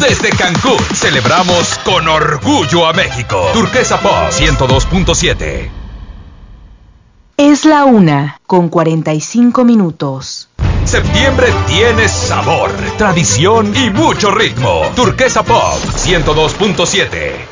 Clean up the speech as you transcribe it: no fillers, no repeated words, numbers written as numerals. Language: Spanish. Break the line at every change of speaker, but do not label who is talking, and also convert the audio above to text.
Desde Cancún, celebramos con orgullo a México. Turquesa Pop 102.7.
Es la 1:45.
Septiembre tiene sabor, tradición y mucho ritmo. Turquesa Pop 102.7.